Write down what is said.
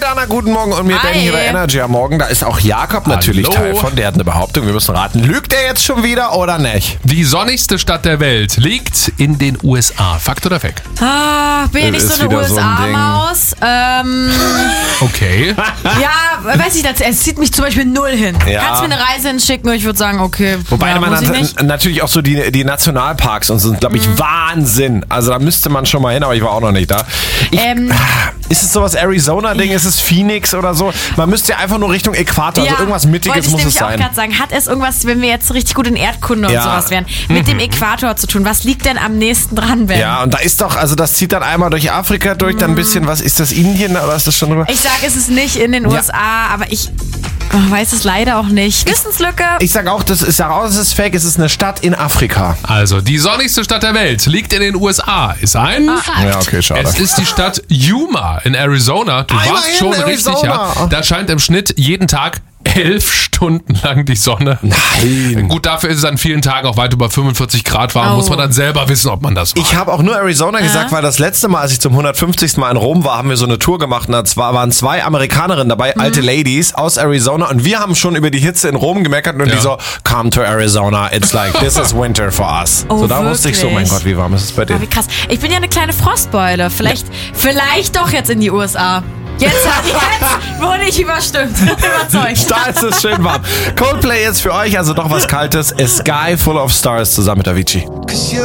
Dana, guten Morgen. Und mir Benny bei Energy am Morgen. Da ist auch Jakob natürlich Teil von. Der hat eine Behauptung. Wir müssen raten, lügt er jetzt schon wieder oder nicht? Die sonnigste Stadt der Welt liegt in den USA. Fakt oder Fake? Bin ja nicht so eine USA-Maus. Okay. Ja, weiß ich, es zieht mich zum Beispiel null hin. Ja. Kannst mir eine Reise hinschicken und ich würde sagen, okay. Wobei ja, man natürlich auch so die Nationalparks und so sind, glaube ich, Wahnsinn. Also da müsste man schon mal hin, aber ich war auch noch nicht da. Ist es sowas Arizona-Ding? Ist es Phoenix oder so? Man müsste ja einfach nur Richtung Äquator, also irgendwas Mittiges muss es sein. Wollte ich nämlich auch gerade sagen. Hat es irgendwas, wenn wir jetzt richtig gut in Erdkunde und sowas wären, mit dem Äquator zu tun? Was liegt denn am nächsten dran, Ben? Ja, und da ist doch, also das zieht dann einmal durch Afrika durch, dann ein bisschen, was ist das, Indien oder ist das schon drüber? Ich sage, es ist nicht in den USA, aber ich weiß es leider auch nicht. Wissenslücke. Ich sage auch, es ist fake, es ist eine Stadt in Afrika. Also, die sonnigste Stadt der Welt liegt in den USA. Ist ein Fakt. Ja, okay, schade. Es ist die Stadt Yuma in Arizona. Du warst schon richtig, ja. Da scheint im Schnitt jeden Tag 11 Stunden lang die Sonne. Nein. Gut, dafür ist es an vielen Tagen auch weit über 45 Grad warm. Muss man dann selber wissen, ob man das macht. Ich habe auch nur Arizona gesagt, weil das letzte Mal, als ich zum 150. Mal in Rom war, haben wir so eine Tour gemacht. Und da waren 2 Amerikanerinnen dabei, alte Ladies aus Arizona. Und wir haben schon über die Hitze in Rom gemeckert. Und die so, come to Arizona, it's like, this is winter for us. So da wusste ich so, mein Gott, wie warm ist es bei dir? Oh, wie krass. Ich bin ja eine kleine Frostbeule. Vielleicht doch jetzt in die USA. Jetzt wurde ich überzeugt. Da ist es schön warm. Coldplay jetzt für euch, also doch was Kaltes. A Sky Full of Stars zusammen mit Avicii.